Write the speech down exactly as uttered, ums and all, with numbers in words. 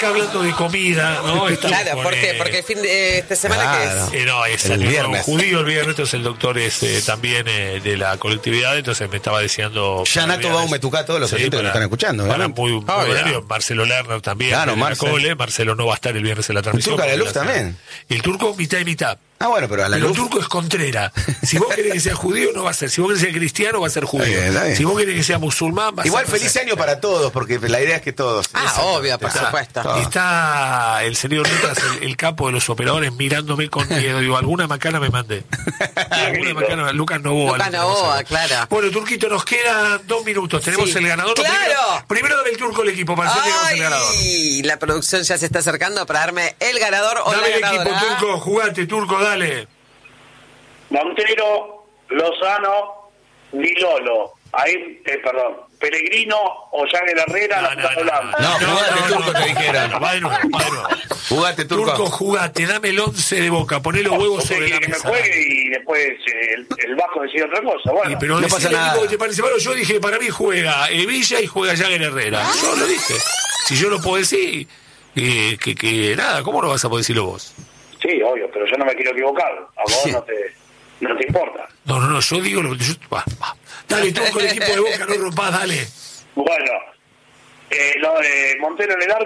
acá hablando de comida, ¿no? Estamos Claro, con, ¿por qué? eh, Porque el fin de esta semana Claro. que es. Eh, no, es El el viernes. judío el viernes, entonces el doctor es eh, también eh, de la colectividad, entonces me estaba deseando... Yanato Baume Tucá, todos los Sí, oyentes que para- lo están escuchando, Para obviamente. muy, muy Oh, buen yeah. horario. Marcelo Lerner también, Claro, de la Marcel. Cole. Marcelo no va a estar el viernes en la transmisión. Turco Araluz porque la- también. El turco mitad y mitad. Ah, bueno, pero a la Pero el luz. turco es contrera. Si vos querés que sea judío, no va a ser. Si vos querés que sea cristiano, va a ser judío. Está bien, está bien. Si vos querés que sea musulmán, va a Igual ser... feliz año para todos, porque la idea es que todos. Ah, Exacto. obvio, por Está- supuesto. todo. Está el señor Lucas, el, el capo de los operadores, mirándome con miedo. Digo, alguna macana me mandé. alguna macana, Lucas Novoa. Lucas lo tenemos Novoa, ahora. claro. Bueno, Turquito, nos quedan dos minutos. Tenemos Sí. el ganador. ¡Claro! Primero, primero dame el turco el equipo para hacer que el ganador. Ay, la producción ya se está acercando para darme el ganador o Dame la el equipo, ganadora. turco. Jugate, turco, dale. Montero, Lozano, Di Lolo. Ahí, eh, perdón, Pellegrino o Yagel Herrera, la están hablando. No, jugate, turco, te dijeron. Va de nuevo, va de nuevo. Jugate, turco. Turco, jugate, dame el once de Boca, poné los huevos Usted sobre la quiere que me mesa. juegue y después eh, el, el Vasco decide otra cosa. Y, Bueno, pero No decime pasa el nada. equipo que te parece malo. Yo dije, para mí juega Evilla y juega Jagger Herrera. Yo lo dije. Si yo lo puedo decir, eh, que, que nada, ¿cómo no vas a poder decirlo vos? sí, obvio, pero yo no me quiero equivocar. A vos no te, no te importa. No, no, no, yo digo lo que yo... Va, va. Dale, tú con el equipo de Boca, no rompás, dale. Bueno, eh, lo de Montero en el arco.